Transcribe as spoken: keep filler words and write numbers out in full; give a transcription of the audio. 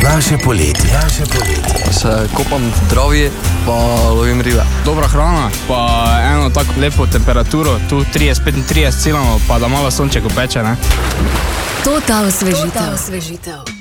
Draže poletje. Draže poletje. Se kopam v travji, pa lovim ribe. Dobra hrana, pa eno tako lepo temperaturo, tu trideset petintrideset cilamo, pa da malo sonček upeče, ne? Total osvežitev.